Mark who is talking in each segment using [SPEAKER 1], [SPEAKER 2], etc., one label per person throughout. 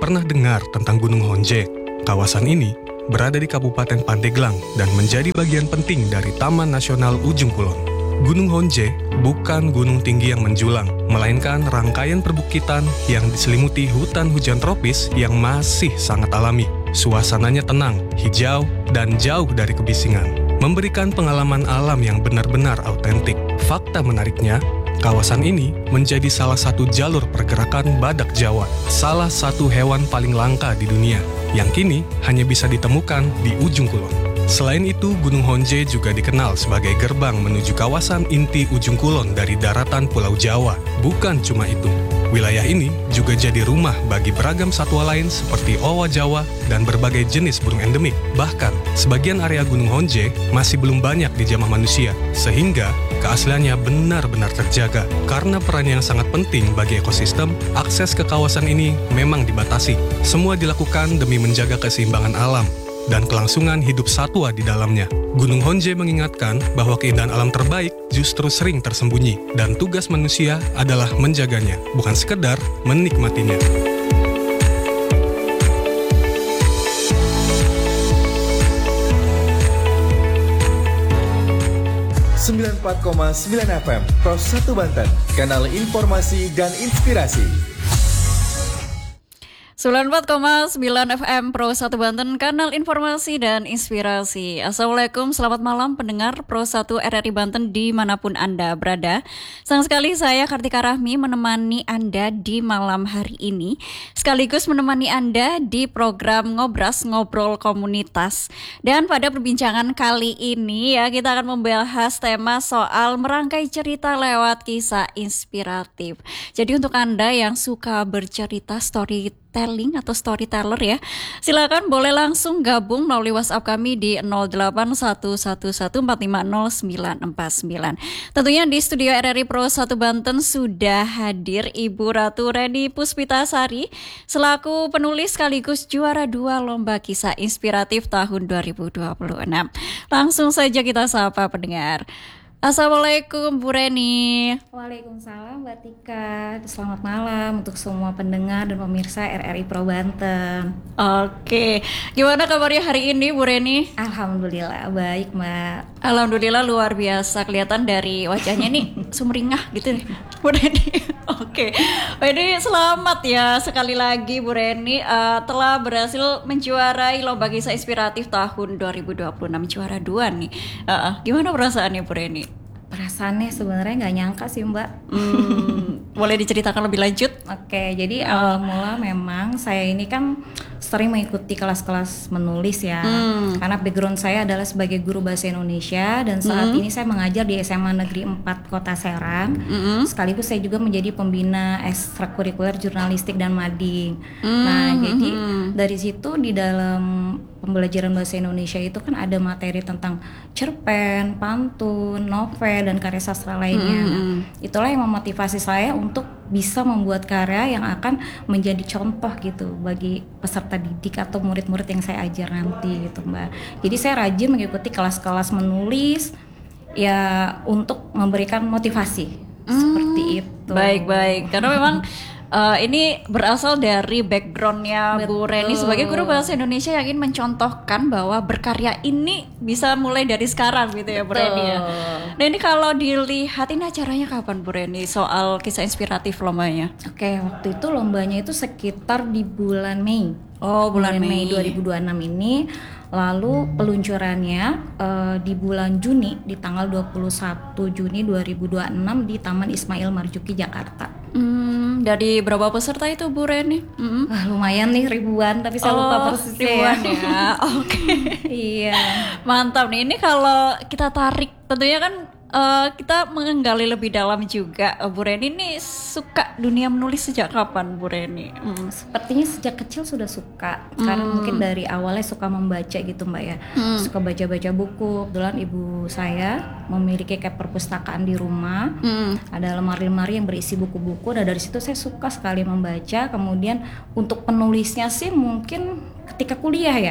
[SPEAKER 1] pernah dengar tentang Gunung Honje? Kawasan ini berada di Kabupaten Pandeglang dan menjadi bagian penting dari Taman Nasional Ujung Kulon. Gunung Honje bukan gunung tinggi yang menjulang, melainkan rangkaian perbukitan yang diselimuti hutan hujan tropis yang masih sangat alami. Suasananya tenang, hijau, dan jauh dari kebisingan, memberikan pengalaman alam yang benar-benar autentik. Fakta menariknya, kawasan ini menjadi salah satu jalur pergerakan badak Jawa, salah satu hewan paling langka di dunia, yang kini hanya bisa ditemukan di Ujung Kulon. Selain itu, Gunung Honje juga dikenal sebagai gerbang menuju kawasan inti Ujung Kulon dari daratan Pulau Jawa. Bukan cuma itu, wilayah ini juga jadi rumah bagi beragam satwa lain seperti owa Jawa dan berbagai jenis burung endemik. Bahkan, sebagian area Gunung Honje masih belum banyak dijamah manusia, sehingga keasliannya benar-benar terjaga. Karena peran yang sangat penting bagi ekosistem, akses ke kawasan ini memang dibatasi. Semua dilakukan demi menjaga keseimbangan alam dan kelangsungan hidup satwa di dalamnya. Gunung Honje mengingatkan bahwa keindahan alam terbaik justru sering tersembunyi, dan tugas manusia adalah menjaganya, bukan sekedar menikmatinya.
[SPEAKER 2] Sembilan 94,9 FM Pro 1 Banten, kanal informasi dan inspirasi.
[SPEAKER 3] 94,9 FM Pro 1 Banten, kanal informasi dan inspirasi. Assalamualaikum, selamat malam pendengar Pro 1 RRI Banten dimanapun Anda berada. Senang sekali saya Kartika Rahmi menemani Anda di malam hari ini, sekaligus menemani Anda di program Ngobras, Ngobrol Komunitas. Dan pada perbincangan kali ini ya, kita akan membahas tema soal merangkai cerita lewat kisah inspiratif. Jadi untuk Anda yang suka bercerita, storytelling atau storyteller ya, silakan boleh langsung gabung melalui WhatsApp kami di 0811450949. Tentunya di studio RRI Pro 1 Banten sudah hadir Ibu Ratu Reni Puspitasari selaku penulis sekaligus juara 2 Lomba Kisah Inspiratif tahun 2026. Langsung saja kita sapa pendengar. Assalamualaikum Bu Reni.
[SPEAKER 4] Waalaikumsalam Mbak Tika. Selamat malam untuk semua pendengar dan pemirsa RRI Pro Banten.
[SPEAKER 3] Oke, gimana kabarnya hari ini Bu Reni?
[SPEAKER 4] Alhamdulillah baik Mbak.
[SPEAKER 3] Alhamdulillah luar biasa, kelihatan dari wajahnya nih sumringah gitu nih Bu Reni. Oke, ini selamat ya sekali lagi Bu Reni telah berhasil menjuarai Lomba Kisah Inspiratif tahun 2026, juara 2 nih. Gimana perasaannya Bu Reni?
[SPEAKER 4] Perasaannya sebenarnya nggak nyangka sih Mbak.
[SPEAKER 3] Boleh diceritakan lebih lanjut?
[SPEAKER 4] Oke, jadi awal mula memang saya ini kan sering mengikuti kelas-kelas menulis ya. Karena background saya adalah sebagai guru bahasa Indonesia dan saat ini saya mengajar di SMA Negeri 4 Kota Serang. Sekaligus saya juga menjadi pembina ekstrakurikuler jurnalistik dan mading. Nah, jadi dari situ di dalam pembelajaran bahasa Indonesia itu kan ada materi tentang cerpen, pantun, novel, dan karya sastra lainnya. Nah, itulah yang memotivasi saya untuk bisa membuat karya yang akan menjadi contoh gitu bagi peserta didik atau murid-murid yang saya ajar nanti gitu Mbak. Jadi saya rajin mengikuti kelas-kelas menulis ya untuk memberikan motivasi seperti itu.
[SPEAKER 3] Baik-baik, karena memang ini berasal dari backgroundnya Bu Reni sebagai guru bahasa Indonesia yang ingin mencontohkan bahwa berkarya ini bisa mulai dari sekarang gitu ya Bu Reni ya. Nah ini kalau dilihat ini acaranya kapan Bu Reni soal kisah inspiratif lombanya?
[SPEAKER 4] Oke, waktu itu lombanya itu sekitar di bulan Mei.
[SPEAKER 3] Oh, bulan Mei
[SPEAKER 4] 2026 ini. Lalu peluncurannya di bulan Juni, di tanggal 21 Juni 2026 di Taman Ismail Marzuki Jakarta.
[SPEAKER 3] Dari berapa peserta itu Bu Reni?
[SPEAKER 4] Lumayan nih, ribuan, tapi saya lupa persisnya.
[SPEAKER 3] Ribuan ya. Oke.
[SPEAKER 4] Iya.
[SPEAKER 3] Mantap nih. Ini kalau kita tarik tentunya kan kita menggali lebih dalam juga. Bu Reni ini suka dunia menulis sejak kapan Bu Reni?
[SPEAKER 4] Sepertinya sejak kecil sudah suka, karena mungkin dari awalnya suka membaca gitu Mbak ya. Suka baca-baca buku. Kebetulan ibu saya memiliki kayak perpustakaan di rumah. Ada lemari-lemari yang berisi buku-buku. Dan dari situ saya suka sekali membaca. Kemudian untuk penulisnya sih mungkin ketika kuliah ya.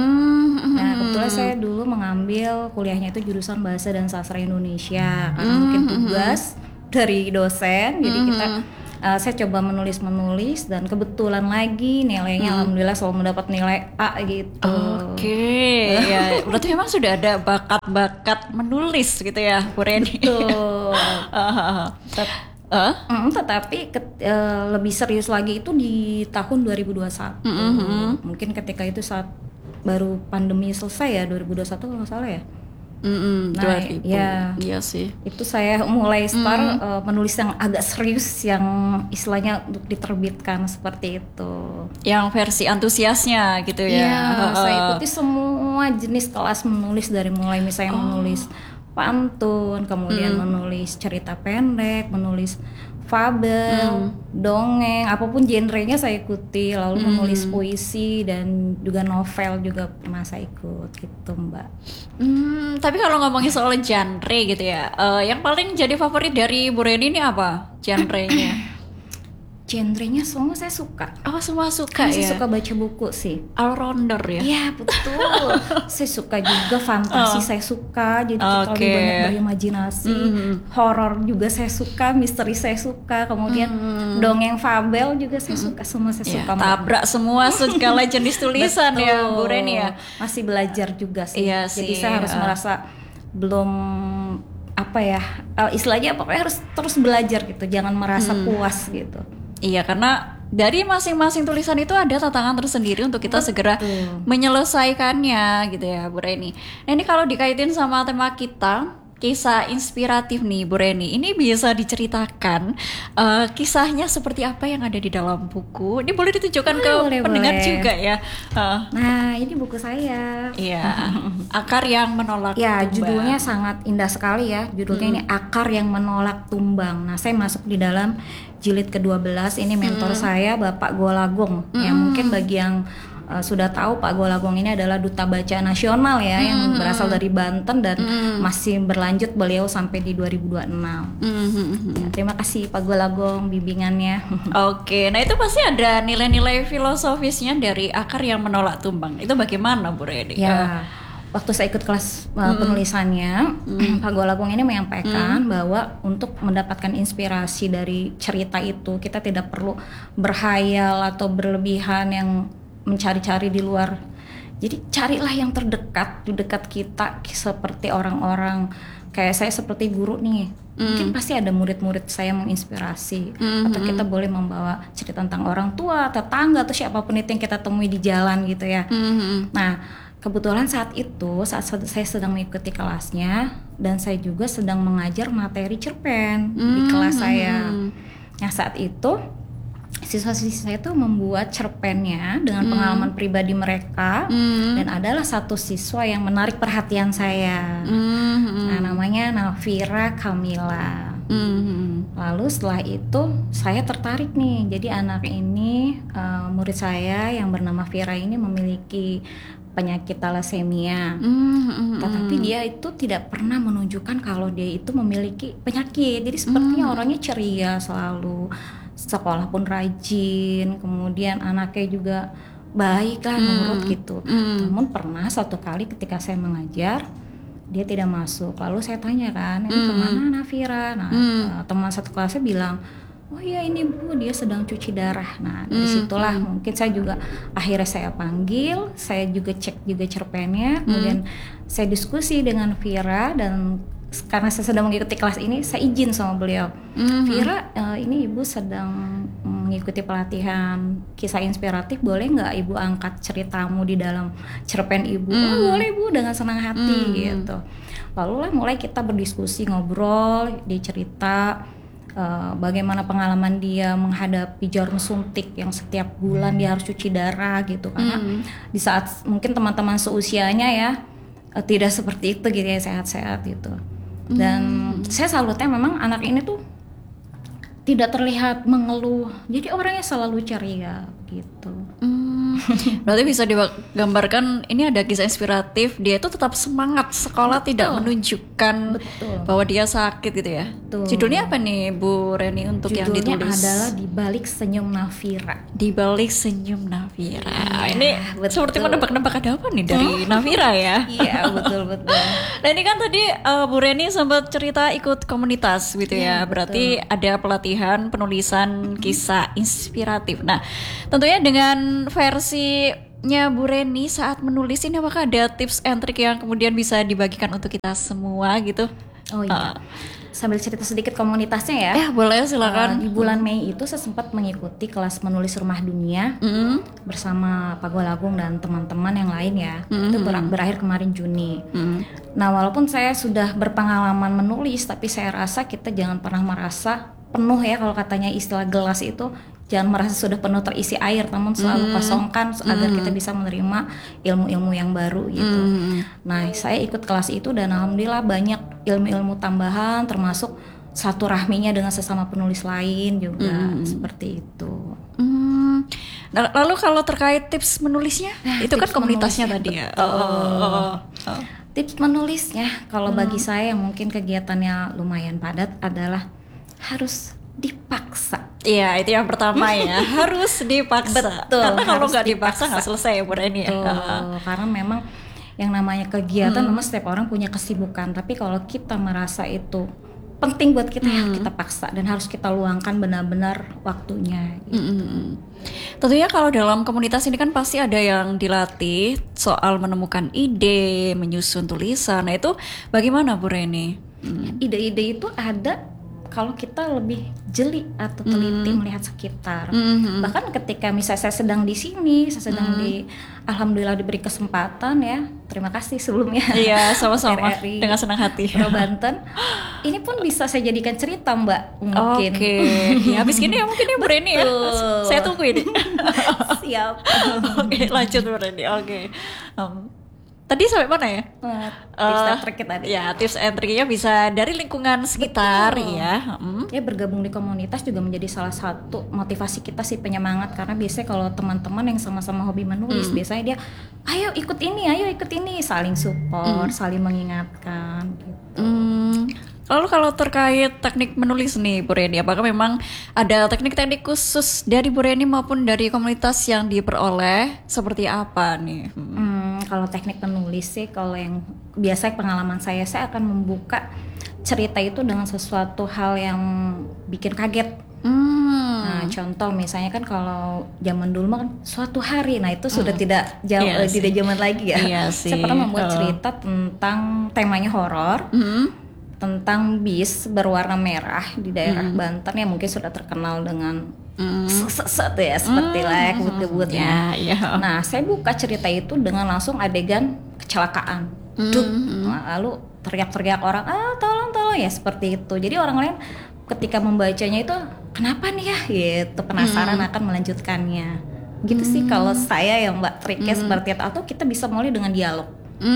[SPEAKER 4] Nah kebetulan saya dulu mengambil kuliahnya itu jurusan Bahasa dan Sastra Indonesia karena mungkin tugas dari dosen, jadi kita saya coba menulis dan kebetulan lagi nilainya alhamdulillah selalu mendapat nilai A gitu.
[SPEAKER 3] Oke, ya berarti memang sudah ada bakat-bakat menulis gitu ya, Bu Reni.
[SPEAKER 4] Betul. Tetapi lebih serius lagi itu di tahun 2021. Mungkin ketika itu saat baru pandemi selesai ya, 2021 kalau nggak salah ya. Nah, ya,
[SPEAKER 3] iya sih.
[SPEAKER 4] Itu saya mulai start menulis yang agak serius, yang istilahnya untuk diterbitkan seperti itu.
[SPEAKER 3] Yang versi antusiasnya gitu ya.
[SPEAKER 4] Iya, saya ikuti semua jenis kelas menulis, dari mulai misalnya menulis pantun, kemudian menulis cerita pendek, menulis fabel, dongeng, apapun genrenya saya ikuti, lalu menulis puisi dan juga novel juga pernah saya ikut gitu, Mbak.
[SPEAKER 3] Tapi kalau ngomongin soal genre gitu ya, yang paling jadi favorit dari Bu Reni ini apa genrenya?
[SPEAKER 4] Genrenya semua saya suka.
[SPEAKER 3] Oh, semua suka
[SPEAKER 4] Karena
[SPEAKER 3] ya?
[SPEAKER 4] saya suka baca buku sih.
[SPEAKER 3] All rounder ya?
[SPEAKER 4] Iya betul. Saya suka juga fantasi, saya suka. Jadi kita lebih banyak berimajinasi. Horor juga saya suka, misteri saya suka. Kemudian dongeng fabel juga saya suka. Semua saya suka.
[SPEAKER 3] Tabrak semua segala jenis tulisan ya, Bu Reni ya.
[SPEAKER 4] Masih belajar juga sih.
[SPEAKER 3] Iya
[SPEAKER 4] Jadi
[SPEAKER 3] sih,
[SPEAKER 4] saya harus merasa belum apa ya, istilahnya pokoknya harus terus belajar gitu. Jangan merasa puas gitu.
[SPEAKER 3] Iya, karena dari masing-masing tulisan itu ada tantangan tersendiri untuk kita segera menyelesaikannya gitu ya, Bu Reni. Nah, ini kalau dikaitin sama tema kita, kisah inspiratif nih, Bu Reni. Ini bisa diceritakan kisahnya seperti apa yang ada di dalam buku. Ini boleh ditunjukkan ke pendengar juga ya.
[SPEAKER 4] Nah, ini buku saya.
[SPEAKER 3] Iya, Akar yang Menolak
[SPEAKER 4] Ya,
[SPEAKER 3] Tumbang.
[SPEAKER 4] judulnya sangat indah sekali ya. Judulnya ini Akar yang Menolak Tumbang. Nah, saya masuk di dalam jilid ke-12. Ini mentor saya, Bapak Golagong. Ya, mungkin bagi yang sudah tahu, Pak Golagong ini adalah duta baca nasional ya, yang berasal dari Banten dan masih berlanjut beliau sampai di 2026. Ya, terima kasih Pak Golagong bimbingannya.
[SPEAKER 3] Oke, nah itu pasti ada nilai-nilai filosofisnya dari Akar yang Menolak Tumbang. Itu bagaimana, Bu Reni?
[SPEAKER 4] Ya, waktu saya ikut kelas penulisannya, Pak Golagong ini menyampaikan bahwa untuk mendapatkan inspirasi dari cerita itu, kita tidak perlu berhayal atau berlebihan yang mencari-cari di luar. Jadi carilah yang terdekat, di dekat kita, seperti orang-orang kayak saya, seperti guru nih. Mungkin pasti ada murid-murid saya menginspirasi, atau kita boleh membawa cerita tentang orang tua, tetangga, atau siapapun itu yang kita temui di jalan gitu ya. Nah, kebetulan saat itu, saat saya sedang mengikuti kelasnya, dan saya juga sedang mengajar materi cerpen di kelas saya. Nah, saat itu siswa-siswa saya itu membuat cerpennya dengan pengalaman pribadi mereka, dan adalah satu siswa yang menarik perhatian saya. Nah, namanya Nafira Kamila. Lalu setelah itu saya tertarik nih. Jadi anak ini, murid saya yang bernama Vira ini memiliki penyakit thalassemia. Tetapi dia itu tidak pernah menunjukkan kalau dia itu memiliki penyakit. Jadi sepertinya orangnya ceria selalu, sekolah pun rajin, kemudian anaknya juga baik lah, nurut gitu. Namun pernah suatu kali ketika saya mengajar, dia tidak masuk. Lalu saya tanya kan, ini kemana Nafira? Nah, teman satu kelasnya bilang, oh iya ini Bu, dia sedang cuci darah. Nah, dari situlah mungkin saya juga akhirnya saya panggil, saya juga cek juga cerpennya, kemudian saya diskusi dengan Vira, dan karena saya sedang mengikuti kelas ini, saya izin sama beliau, Vira, ini Ibu sedang mengikuti pelatihan kisah inspiratif, boleh nggak Ibu angkat ceritamu di dalam cerpen Ibu? Oh, boleh Bu, dengan senang hati gitu. Lalu lah mulai kita berdiskusi, ngobrol, dia cerita bagaimana pengalaman dia menghadapi jarum suntik yang setiap bulan dia harus cuci darah gitu, karena di saat mungkin teman-teman seusianya ya tidak seperti itu gitu ya, sehat-sehat gitu. Dan saya salutnya memang anak ini tuh tidak terlihat mengeluh, jadi orangnya selalu ceria gitu.
[SPEAKER 3] Berarti bisa digambarkan ini ada kisah inspiratif, dia itu tetap semangat sekolah, tidak menunjukkan bahwa dia sakit gitu ya.
[SPEAKER 4] Betul.
[SPEAKER 3] Judulnya apa nih Bu Reni untuk yang
[SPEAKER 4] Judulnya
[SPEAKER 3] ditulis?
[SPEAKER 4] adalah Di Balik Senyum Nafira.
[SPEAKER 3] Di Balik Senyum Nafira.
[SPEAKER 4] Iya,
[SPEAKER 3] Ini
[SPEAKER 4] betul.
[SPEAKER 3] seperti menebak-nebak ada apa nih dari Nafira ya.
[SPEAKER 4] Iya, betul.
[SPEAKER 3] Nah ini kan tadi Bu Reni sempat cerita ikut komunitas gitu ya.
[SPEAKER 4] Iya,
[SPEAKER 3] Berarti ada pelatihan penulisan kisah inspiratif. Nah tentunya dengan versinya Bu Reni saat menulis ini, apakah ada tips and trick yang kemudian bisa dibagikan untuk kita semua gitu?
[SPEAKER 4] Oh iya. Sambil cerita sedikit komunitasnya ya.
[SPEAKER 3] Ya boleh, silakan.
[SPEAKER 4] Di bulan Mei itu saya sempat mengikuti kelas menulis Rumah Dunia bersama Pak Golagung dan teman-teman yang lain ya. Itu berakhir kemarin Juni. Nah, walaupun saya sudah berpengalaman menulis, tapi saya rasa kita jangan pernah merasa penuh ya, kalau katanya istilah gelas itu. Jangan merasa sudah penuh terisi air, namun selalu kosongkan agar kita bisa menerima ilmu-ilmu yang baru gitu. Nah, saya ikut kelas itu dan alhamdulillah banyak ilmu-ilmu tambahan, termasuk satu rahminya dengan sesama penulis lain juga seperti itu.
[SPEAKER 3] Nah, lalu kalau terkait tips menulisnya, itu kan
[SPEAKER 4] tips
[SPEAKER 3] komunitasnya
[SPEAKER 4] menulisnya,
[SPEAKER 3] tadi ya.
[SPEAKER 4] Tips menulisnya, kalau bagi saya yang mungkin kegiatannya lumayan padat adalah harus dipaksa.
[SPEAKER 3] Iya, itu yang pertama ya, harus dipaksa.
[SPEAKER 4] Betul,
[SPEAKER 3] Karena kalau
[SPEAKER 4] harus
[SPEAKER 3] nggak dipaksa nggak selesai ya Bu Reni ya.
[SPEAKER 4] Karena memang yang namanya kegiatan memang setiap orang punya kesibukan, tapi kalau kita merasa itu penting buat kita, ya kita paksa dan harus kita luangkan benar-benar waktunya gitu.
[SPEAKER 3] Tentunya kalau dalam komunitas ini kan pasti ada yang dilatih soal menemukan ide, menyusun tulisan. Nah itu bagaimana Bu Reni?
[SPEAKER 4] Ide-ide itu ada kalau kita lebih jeli atau teliti melihat sekitar. Bahkan ketika misalnya saya sedang di sini, saya sedang alhamdulillah diberi kesempatan ya. Terima kasih sebelumnya.
[SPEAKER 3] Iya, sama-sama.
[SPEAKER 4] RRI
[SPEAKER 3] Dengan senang hati.
[SPEAKER 4] Pro Banten. Ini pun bisa saya jadikan cerita, Mbak, mungkin.
[SPEAKER 3] Oke. Ya, habis gini ya mungkin ya Bu Reni ya. Saya tunggu ini.
[SPEAKER 4] Siap.
[SPEAKER 3] Oke, lanjut Bu Reni. Oke. Tadi sampai mana ya?
[SPEAKER 4] Tips and trick tadi.
[SPEAKER 3] Ya, tips and triknya bisa dari lingkungan sekitar ya.
[SPEAKER 4] Ya, bergabung di komunitas juga menjadi salah satu motivasi kita sih, penyemangat, karena biasanya kalau teman-teman yang sama-sama hobi menulis biasanya dia ayo ikut ini, saling support, saling mengingatkan gitu.
[SPEAKER 3] Lalu kalau terkait teknik menulis nih Bu Reni, apakah memang ada teknik-teknik khusus dari Bu Reni maupun dari komunitas yang diperoleh, seperti apa nih?
[SPEAKER 4] Kalau teknik penulis sih, kalau yang biasa pengalaman saya akan membuka cerita itu dengan sesuatu hal yang bikin kaget. Nah, contoh misalnya kan kalau zaman dulu mah kan suatu hari, nah itu sudah tidak tidak zaman lagi ya.
[SPEAKER 3] Iya
[SPEAKER 4] Saya pernah membuat cerita tentang temanya horor, tentang bis berwarna merah di daerah Banten yang mungkin sudah terkenal dengan tuh ya, seperti lah kebut-kebutnya. Nah, saya buka cerita itu dengan langsung adegan kecelakaan. Lalu teriak-teriak orang, tolong ya, seperti itu. Jadi orang lain ketika membacanya itu kenapa nih ya, gitu, penasaran akan melanjutkannya. Gitu sih kalau saya ya Mbak, triknya seperti itu. Atau kita bisa mulai dengan dialog.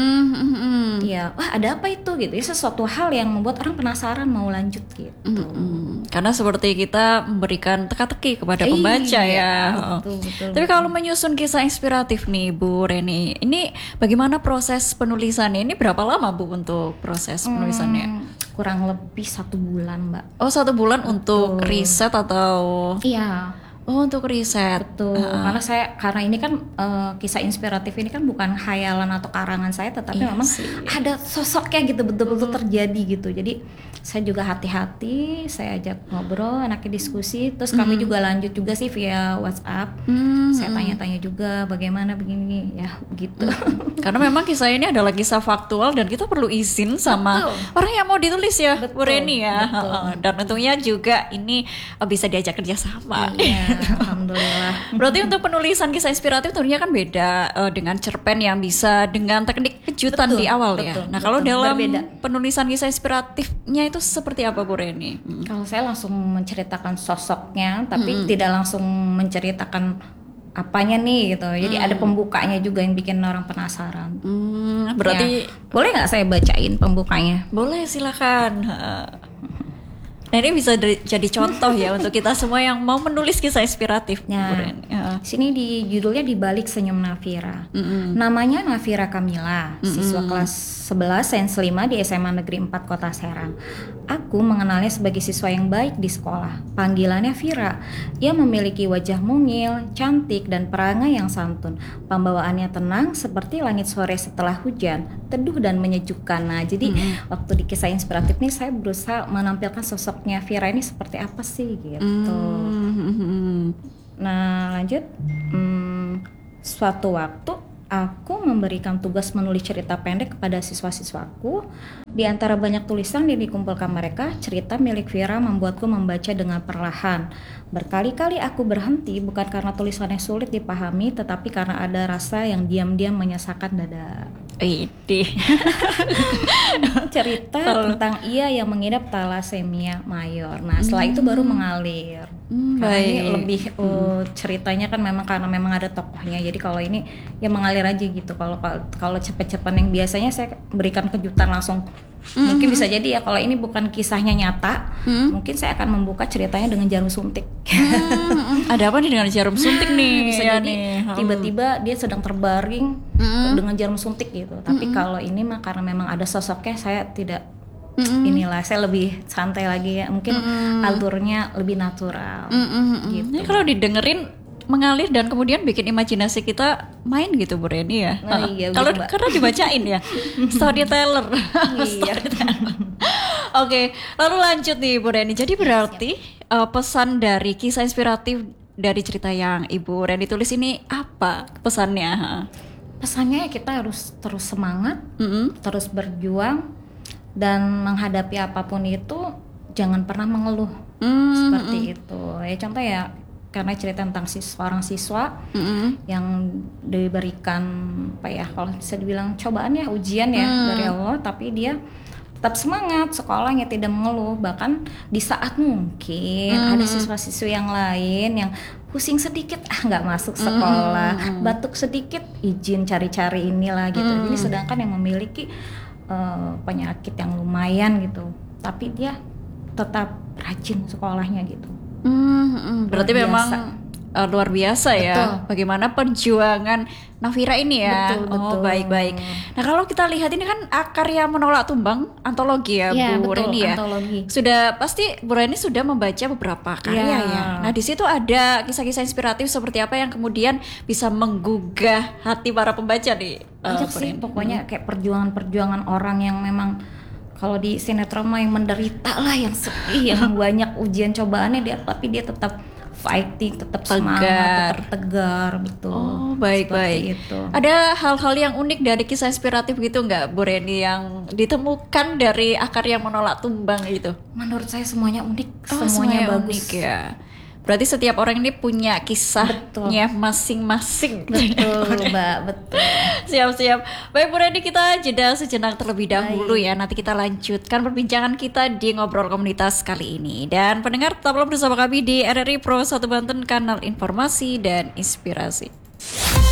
[SPEAKER 4] Ya, wah ada apa itu gitu ya, sesuatu hal yang membuat orang penasaran mau lanjut gitu.
[SPEAKER 3] Karena seperti kita memberikan teka-teki kepada pembaca ya.
[SPEAKER 4] Betul.
[SPEAKER 3] Tapi kalau menyusun kisah inspiratif nih Bu Reni, ini bagaimana proses penulisannya? Ini berapa lama Bu untuk proses penulisannya?
[SPEAKER 4] Kurang lebih 1 bulan Mbak.
[SPEAKER 3] Oh 1 bulan untuk riset atau?
[SPEAKER 4] Iya.
[SPEAKER 3] Oh untuk riset.
[SPEAKER 4] Betul. Karena ini kan kisah inspiratif ini kan bukan khayalan atau karangan saya, tetapi memang ada sosoknya gitu, betul-betul terjadi gitu. Jadi saya juga hati-hati, saya ajak ngobrol, enaknya diskusi, terus kami juga lanjut juga sih via WhatsApp. Saya tanya-tanya juga bagaimana begini ya gitu.
[SPEAKER 3] Karena memang kisah ini adalah kisah faktual dan kita perlu izin sama orang yang mau ditulis ya, Bu Reni ya. Dan tentunya juga ini bisa diajak kerjasama.
[SPEAKER 4] Alhamdulillah.
[SPEAKER 3] Berarti untuk penulisan kisah inspiratif tentunya kan beda dengan cerpen yang bisa dengan teknik kejutan di awal ya. Nah kalau dalam penulisan kisah inspiratifnya itu seperti apa Bu Reni?
[SPEAKER 4] Kalau saya langsung menceritakan sosoknya, tapi tidak langsung menceritakan apanya nih gitu. Jadi ada pembukanya juga yang bikin orang penasaran.
[SPEAKER 3] Berarti
[SPEAKER 4] boleh nggak saya bacain pembukanya?
[SPEAKER 3] Boleh, silakan. Nah ini bisa jadi contoh ya untuk kita semua yang mau menulis kisah inspiratif.
[SPEAKER 4] Ya.
[SPEAKER 3] Bu Reni.
[SPEAKER 4] Sini di judulnya Di Balik Senyum Nafira. Namanya Nafira Kamila, siswa kelas 11 Sains 5 di SMA Negeri 4 Kota Serang. Aku mengenalnya sebagai siswa yang baik di sekolah. Panggilannya Vira. Ia memiliki wajah mungil, cantik, dan perangai yang santun. Pembawaannya tenang seperti langit sore setelah hujan, teduh dan menyejukkan. Nah, jadi waktu di kisah inspiratif ini saya berusaha menampilkan sosoknya Vira ini seperti apa sih gitu. Nah lanjut, suatu waktu aku memberikan tugas menulis cerita pendek kepada siswa-siswaku. Di antara banyak tulisan yang dikumpulkan mereka, cerita milik Vira membuatku membaca dengan perlahan. Berkali-kali aku berhenti bukan karena tulisannya sulit dipahami, tetapi karena ada rasa yang diam-diam menyesakan dada. Cerita tentang ia yang mengidap talasemia mayor. Nah setelah itu baru mengalir. Karena ini lebih ceritanya kan memang karena memang ada tokohnya. Jadi kalau ini ya mengalir aja gitu. Kalau cepet-cepetan yang biasanya saya berikan kejutan langsung. Mungkin bisa jadi ya kalau ini bukan kisahnya nyata, mungkin saya akan membuka ceritanya dengan jarum suntik.
[SPEAKER 3] Ada apa nih dengan jarum suntik nih?
[SPEAKER 4] Bisa
[SPEAKER 3] ya
[SPEAKER 4] jadi tiba-tiba dia sedang terbaring dengan jarum suntik gitu. Tapi kalau ini mah karena memang ada sosoknya, saya tidak inilah, saya lebih santai lagi ya. Mungkin alurnya lebih natural gitu.
[SPEAKER 3] Ini kalau didengerin mengalir dan kemudian bikin imajinasi kita main gitu Bu Reni ya.
[SPEAKER 4] Nah, iya,
[SPEAKER 3] kalau
[SPEAKER 4] gitu, Mbak.
[SPEAKER 3] karena dibacain ya. Storyteller.
[SPEAKER 4] Iya.
[SPEAKER 3] Oke, lalu lanjut nih Bu Reni. Jadi berarti pesan dari kisah inspiratif dari cerita yang Ibu Reni tulis ini apa pesannya?
[SPEAKER 4] Pesannya kita harus terus semangat, terus berjuang, dan menghadapi apapun itu jangan pernah mengeluh. Seperti itu. Ya contoh ya, karena cerita tentang seorang siswa yang diberikan apa ya, kalau bisa dibilang cobaan ya, ujian ya dari Allah, tapi dia tetap semangat sekolahnya, tidak mengeluh. Bahkan di saat mungkin ada siswa-siswi yang lain yang pusing sedikit nggak masuk sekolah, batuk sedikit izin cari-cari inilah gitu. Jadi sedangkan yang memiliki penyakit yang lumayan gitu, tapi dia tetap rajin sekolahnya gitu.
[SPEAKER 3] Berarti
[SPEAKER 4] Luar
[SPEAKER 3] memang
[SPEAKER 4] biasa.
[SPEAKER 3] luar biasa ya.
[SPEAKER 4] Betul.
[SPEAKER 3] Bagaimana perjuangan Nafira ini ya.
[SPEAKER 4] Betul.
[SPEAKER 3] Baik-baik. Nah kalau kita lihat ini kan karya Menolak Tumbang, antologi ya,
[SPEAKER 4] Ya,
[SPEAKER 3] Bu
[SPEAKER 4] betul,
[SPEAKER 3] Reni ya.
[SPEAKER 4] antologi.
[SPEAKER 3] Sudah pasti Bu Reni sudah membaca beberapa karya
[SPEAKER 4] Ya.
[SPEAKER 3] ya. Nah di situ ada kisah-kisah inspiratif seperti apa yang kemudian bisa menggugah hati para pembaca nih.
[SPEAKER 4] Banyak
[SPEAKER 3] Bu
[SPEAKER 4] sih
[SPEAKER 3] Reni?
[SPEAKER 4] pokoknya kayak perjuangan-perjuangan orang yang memang kalau di sinetron mah yang menderita lah, yang sedih, yang banyak ujian cobaannya dia, tapi dia tetap fighting, tetap semangat, tetap tegar, betul.
[SPEAKER 3] Oh
[SPEAKER 4] Seperti
[SPEAKER 3] baik-baik.
[SPEAKER 4] itu.
[SPEAKER 3] Ada hal-hal yang unik dari kisah inspiratif gitu nggak Bu Reni yang ditemukan dari karya Menolak Tumbang itu?
[SPEAKER 4] Menurut saya semuanya unik,
[SPEAKER 3] Oh,
[SPEAKER 4] semuanya
[SPEAKER 3] unik
[SPEAKER 4] bagus.
[SPEAKER 3] ya. Berarti setiap orang ini punya kisahnya masing-masing.
[SPEAKER 4] Betul, Mbak, betul.
[SPEAKER 3] Siap-siap. Baik Bu Reni, kita jeda sejenak terlebih dahulu ya. Nanti kita lanjutkan perbincangan kita di Ngobrol Komunitas kali ini. Dan pendengar tetaplah bersama kami di RRI Pro 1 Banten, kanal informasi dan inspirasi.